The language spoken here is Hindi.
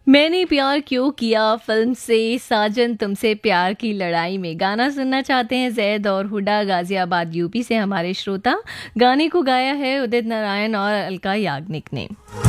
मैंने प्यार क्यों किया फिल्म से साजन तुमसे प्यार की लड़ाई में गाना सुनना चाहते हैं जैद और हुडा गाजियाबाद यूपी से हमारे श्रोता। गाने को गाया है उदित नारायण और अलका याग्निक ने।